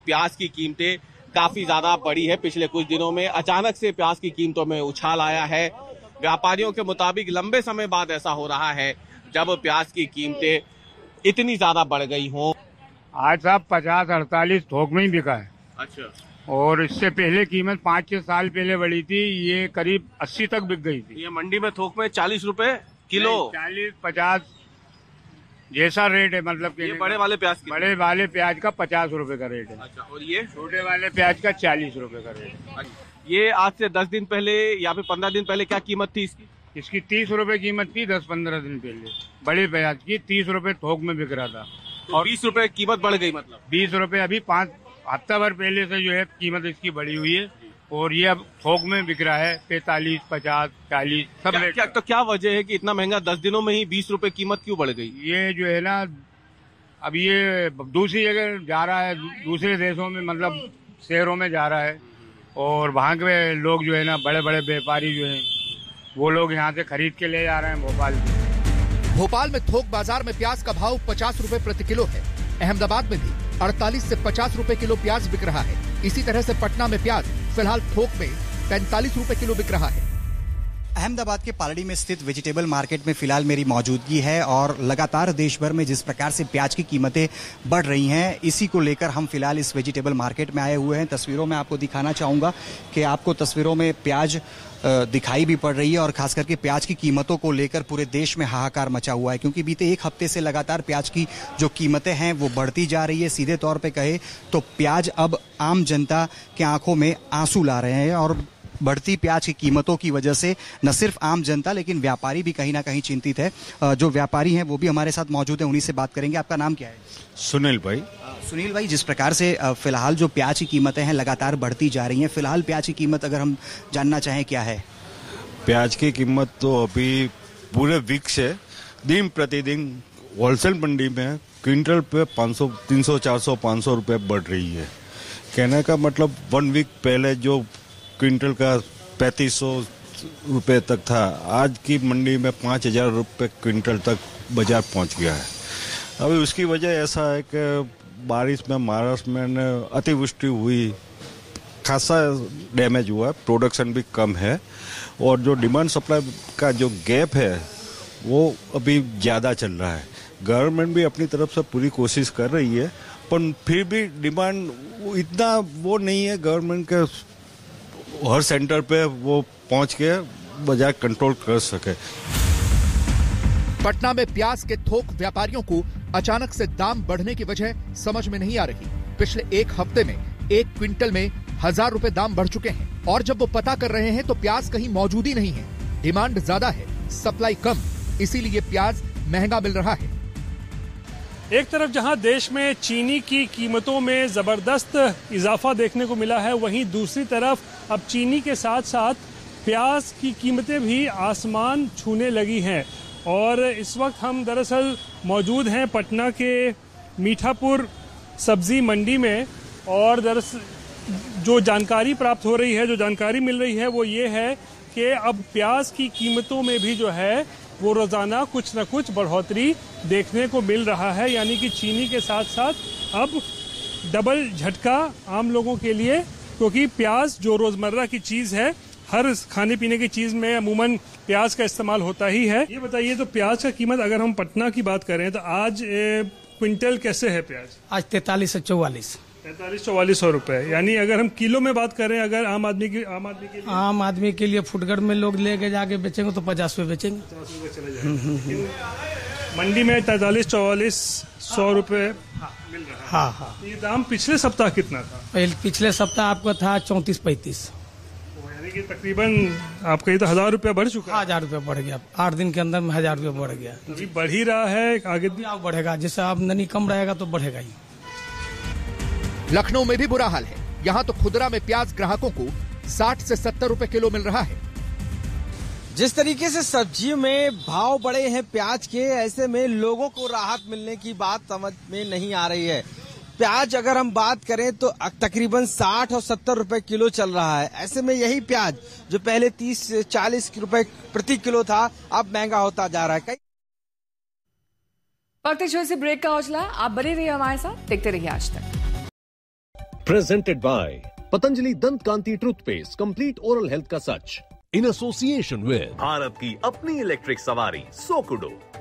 प्याज की कीमतें काफी ज्यादा बढ़ी है। पिछले कुछ दिनों में अचानक से प्याज की कीमतों में उछाल आया है। व्यापारियों के मुताबिक लंबे समय बाद ऐसा हो रहा है जब प्याज की कीमतें इतनी ज्यादा बढ़ गई हों। आज साहब 50-48 थोक में ही बिका है। अच्छा। और इससे पहले कीमत 5-6 साल पहले बढ़ी थी, ये करीब 80 तक बिक गई थी। ये मंडी में थोक में 40 रुपए किलो, 40-50 जैसा रेट है। मतलब ये बड़े वाले प्याज की? बड़े वाले प्याज का 50 रुपए का रेट है। अच्छा, और ये छोटे वाले प्याज का 40 रुपए का रेट है। ये आज से 10 दिन पहले या फिर 15 दिन पहले क्या कीमत थी इसकी? इसकी 30 रुपए कीमत थी 10-15 दिन पहले। बड़े प्याज की 30 रुपए थोक में बिक रहा था। तो और 20 रुपए कीमत बढ़ गई, मतलब 20 रुपए अभी 5 हफ्ता भर पहले से जो है कीमत इसकी बढ़ी हुई है। और ये अब थोक में बिक रहा है 45, 50, 40 सब रेट। तो क्या वजह है कि इतना महंगा 10 दिनों में ही 20 रुपए कीमत क्यों बढ़ गई? ये जो है ना, अब ये दूसरी जगह जा रहा है, दूसरे देशों में मतलब शहरों में जा रहा है। और वहाँ के लोग जो है ना, बड़े बड़े व्यापारी जो हैं, वो लोग यहाँ से खरीद के ले जा रहे हैं भोपाल से। भोपाल में थोक बाजार में प्याज का भाव 50 रुपए प्रति किलो है। अहमदाबाद में भी 48 से 50 रुपए किलो प्याज बिक रहा है। इसी तरह से पटना में प्याज फिलहाल थोक में 45 रुपए किलो बिक रहा है। अहमदाबाद के पालड़ी में स्थित वेजिटेबल मार्केट में फिलहाल मेरी मौजूदगी है और लगातार देश भर में जिस प्रकार से प्याज की कीमतें बढ़ रही हैं, इसी को लेकर हम फिलहाल इस वेजिटेबल मार्केट में आए हुए हैं। तस्वीरों में आपको दिखाना चाहूंगा कि आपको तस्वीरों में प्याज दिखाई भी पड़ रही है और खास करके प्याज की कीमतों को लेकर पूरे देश में हाहाकार मचा हुआ है, क्योंकि बीते एक हफ्ते से लगातार प्याज की जो कीमतें हैं वो बढ़ती जा रही है। सीधे तौर पे कहे तो प्याज अब आम जनता के आंखों में आंसू ला रहे हैं और बढ़ती प्याज की कीमतों की वजह से न सिर्फ आम जनता लेकिन व्यापारी भी कहीं ना कहीं चिंतित है। जो व्यापारी हैं वो भी हमारे साथ मौजूद हैं, उन्हीं से बात करेंगे। आपका नाम क्या है? सुनील भाई। सुनील भाई, जिस प्रकार से फिलहाल जो प्याज की कीमतें हैं लगातार बढ़ती जा रही हैं, फिलहाल प्याज की कीमत अगर हम जानना चाहें क्या है? प्याज की कीमत तो अभी पूरे वीक से दिन प्रतिदिन होलसेल मंडी में क्विंटल पे 500, 300, 400, 500 रुपए बढ़ रही है। कहने का मतलब 1 वीक पहले जो क्विंटल का 3500 रुपए तक था, आज की मंडी में 5000 रुपए क्विंटल तक बाजार पहुंच गया है। अभी उसकी वजह ऐसा है कि बारिश में महाराष्ट्र में अतिवृष्टि हुई, खासा डैमेज हुआ है, प्रोडक्शन भी कम है और जो डिमांड सप्लाई का जो गैप है वो अभी ज़्यादा चल रहा है। गवर्नमेंट भी अपनी तरफ से पूरी कोशिश कर रही है, पर फिर भी डिमांड इतना वो नहीं है गवर्नमेंट के हर सेंटर पे वो पहुंच के बाजार कंट्रोल कर सके। पटना में प्याज के थोक व्यापारियों को अचानक से दाम बढ़ने की वजह समझ में नहीं आ रही। पिछले एक हफ्ते में 1 क्विंटल में 1000 रुपए दाम बढ़ चुके हैं और जब वो पता कर रहे हैं तो प्याज कहीं मौजूद ही नहीं है। डिमांड ज्यादा है, सप्लाई कम, इसीलिए प्याज महंगा मिल रहा है। एक तरफ जहां देश में चीनी की कीमतों में जबरदस्त इजाफा देखने को मिला है, वहीं दूसरी तरफ अब चीनी के साथ साथ प्याज की कीमतें भी आसमान छूने लगी हैं। और इस वक्त हम दरअसल मौजूद हैं पटना के मीठापुर सब्जी मंडी में और दरअसल जो जानकारी प्राप्त हो रही है, जो जानकारी मिल रही है वो ये है कि अब प्याज की कीमतों में भी जो है वो रोजाना कुछ न कुछ बढ़ोतरी देखने को मिल रहा है। यानी कि चीनी के साथ साथ अब डबल झटका आम लोगों के लिए, क्योंकि प्याज जो रोजमर्रा की चीज है, हर खाने पीने की चीज में अमूमन प्याज का इस्तेमाल होता ही है। ये बताइए, तो प्याज का कीमत अगर हम पटना की बात करें तो आज क्विंटल कैसे है प्याज? आज 43 से 44। 43-44 रुपए। यानी अगर हम किलो में बात करें, अगर आम आदमी के लिए फुटगर में लोग लेके जाके बेचेंगे तो 50 रुपए बेचेंगे। 50 रुपए चले जाएंगे। मंडी में 43-44 रुपए मिल रहा है। हाँ। ये दाम पिछले सप्ताह कितना था? पिछले सप्ताह आपको था 34-35। यानी कि तकरीबन आपका ये तो 1000 रुपया बढ़ चुका है। 1000 रुपया बढ़ गया, 8 दिन के अंदर में 1000 रुपया बढ़ गया। अभी बढ़ ही रहा है, आगे भी बढ़ेगा। जैसे आमदनी कम रहेगा तो बढ़ेगा ही। लखनऊ में भी बुरा हाल है। यहाँ तो खुदरा में प्याज ग्राहकों को 60 से 70 रुपए किलो मिल रहा है। जिस तरीके से सब्जियों में भाव बढ़े हैं प्याज के, ऐसे में लोगों को राहत मिलने की बात समझ में नहीं आ रही है। प्याज अगर हम बात करें तो तकरीबन 60 और 70 रुपए किलो चल रहा है। ऐसे में यही प्याज जो पहले 30 से 40 रुपए प्रति किलो था, अब महंगा होता जा रहा है। वक्त छोटे से ब्रेक का हौसला, आप बने रहिए हमारे साथ, देखते रहिए आज तक। Presented by Patanjali Dant Kanti Toothpaste, complete oral health का सच. In association with भारत की अपनी इलेक्ट्रिक सवारी सोकुडो।